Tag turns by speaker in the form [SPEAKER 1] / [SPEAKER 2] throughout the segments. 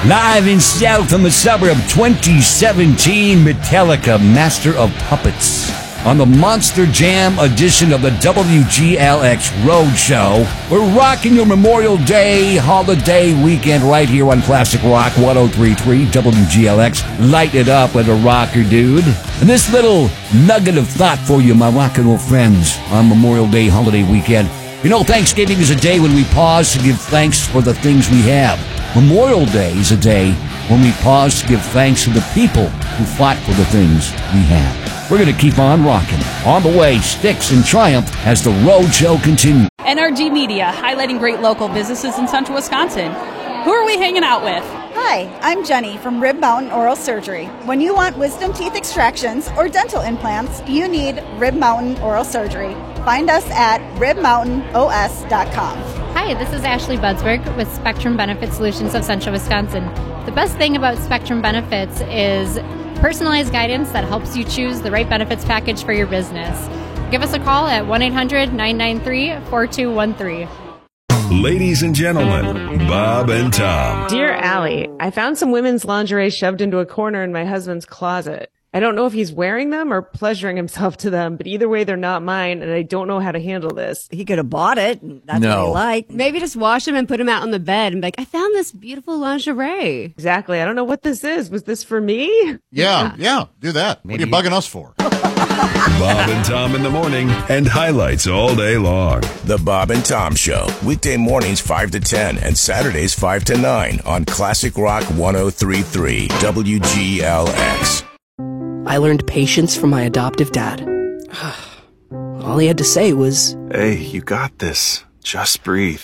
[SPEAKER 1] Live in style from the summer of 2017, Metallica, Master of Puppets. On the Monster Jam edition of the WGLX Roadshow, we're rocking your Memorial Day holiday weekend right here on Classic Rock 103.3 WGLX. Light it up with a rocker, dude. And this little nugget of thought for you, my rock and roll friends, on Memorial Day holiday weekend. You know, Thanksgiving is a day when we pause to give thanks for the things we have. Memorial Day is a day when we pause to give thanks to the people who fought for the things we have. We're going to keep on rocking. On the way, Styx and Triumph as the Roadshow continues.
[SPEAKER 2] NRG Media, highlighting great local businesses in Central Wisconsin. Who are we hanging out with?
[SPEAKER 3] Hi, I'm Jenny from Rib Mountain Oral Surgery. When you want wisdom teeth extractions or dental implants, you need Rib Mountain Oral Surgery. Find us at ribmountainos.com.
[SPEAKER 4] Hi, this is Ashley Budsberg with Spectrum Benefit Solutions of Central Wisconsin. The best thing about Spectrum Benefits is personalized guidance that helps you choose the right benefits package for your business. Give us a call at 1-800-993-4213.
[SPEAKER 5] Ladies and gentlemen, Bob and Tom.
[SPEAKER 6] Dear Allie, I found some women's lingerie shoved into a corner in my husband's closet. I don't know if he's wearing them or pleasuring himself to them, but either way, they're not mine, and I don't know how to handle this.
[SPEAKER 7] He could have bought it. And that's what he liked.
[SPEAKER 8] Maybe just wash them and put them out on the bed and be like, I found this beautiful lingerie.
[SPEAKER 6] Exactly. I don't know what this is. Was this for me?
[SPEAKER 9] Yeah, do that. Maybe. What are you bugging us for?
[SPEAKER 5] Bob and Tom in the morning and highlights all day long.
[SPEAKER 10] The Bob and Tom Show, weekday mornings 5 to 10 and Saturdays 5 to 9 on Classic Rock 103.3 WGLX.
[SPEAKER 11] I learned patience from my adoptive dad. All he had to say was,
[SPEAKER 12] "Hey, you got this. Just breathe."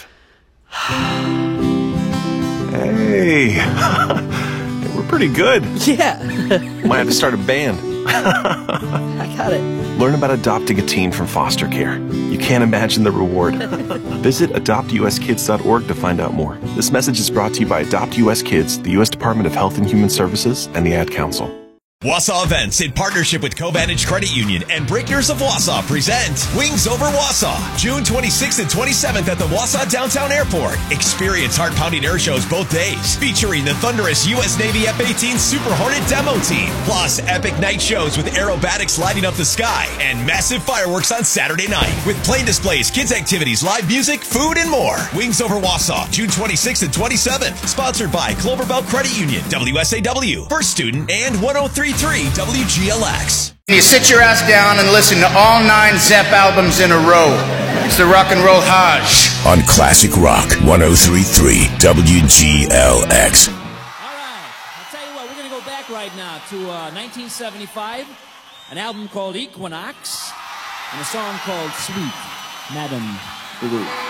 [SPEAKER 12] Hey, we're pretty good.
[SPEAKER 11] Yeah.
[SPEAKER 12] Might have to start a band.
[SPEAKER 11] I got it.
[SPEAKER 12] Learn about adopting a teen from foster care. You can't imagine the reward. Visit adoptuskids.org to find out more. This message is brought to you by Adopt US Kids, the U.S. Department of Health and Human Services, and the Ad Council.
[SPEAKER 13] Wausau Events, in partnership with Covantage Credit Union and Breakers of Wausau, present Wings Over Wausau, June 26th and 27th at the Wausau Downtown Airport. Experience heart-pounding air shows both days, featuring the thunderous U.S. Navy F-18 Super Hornet demo team, plus epic night shows with aerobatics lighting up the sky and massive fireworks on Saturday night, with plane displays, kids activities, live music, food, and more. Wings Over Wausau, June 26th and 27th, sponsored by Clover Belt Credit Union, WSAW, First Student, and 103.3 WGLX.
[SPEAKER 14] You sit your ass down and listen to all 9 Zepp albums in a row. It's the Rock and Roll Hodge.
[SPEAKER 10] On Classic Rock 103.3 WGLX.
[SPEAKER 15] All right, I'll tell you what, we're going to go back right now to 1975, an album called Equinox, and a song called Sweet Madame Blue.